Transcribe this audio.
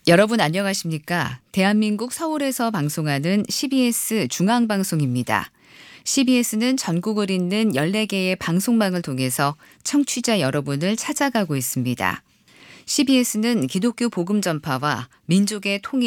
여러분 안녕하십니까? 대한민국 서울에서 방송하는 CBS 중앙방송입니다. CBS는 전국을 잇는 14개의 방송망을 통해서 청취자 여러분을 찾아가고 있습니다. CBS는 기독교 복음 전파와 민족의 통일,